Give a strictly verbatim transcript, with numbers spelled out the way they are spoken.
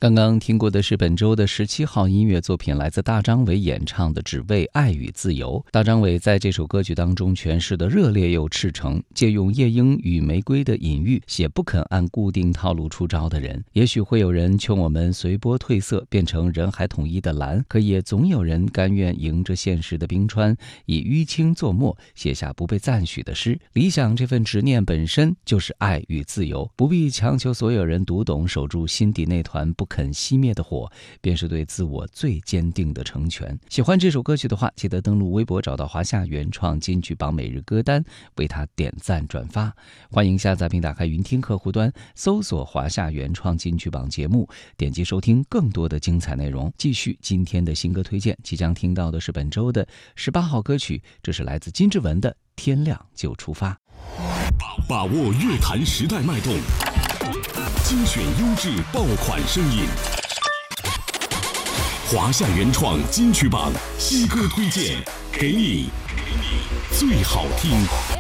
刚刚听过的是本周的十七号音乐作品，来自大张伟演唱的《只为爱与自由》。大张伟在这首歌曲当中诠释的热烈又赤诚，借用夜莺与玫瑰的隐喻，写不肯按固定套路出招的人。也许会有人劝我们随波褪色，变成人海统一的蓝，可也总有人甘愿迎着现实的冰川，以淤青作墨，写下不被赞许的诗。理想这份执念本身就是爱与自由，不必强求所有人读懂，守住心底那团不肯熄灭的火，便是对自我最坚定的成全。喜欢这首歌曲的话，记得登录微博找到华夏原创金曲榜每日歌单，为它点赞转发。欢迎下载并打开云听客户端，搜索华夏原创金曲榜节目，点击收听更多的精彩内容。继续今天的新歌推荐，即将听到的是本周的十八号歌曲，这是来自金志文的《天亮就出发》。 把握乐坛时代脉动，精选优质爆款声音。华夏原创金曲榜新歌推荐，给你最好听。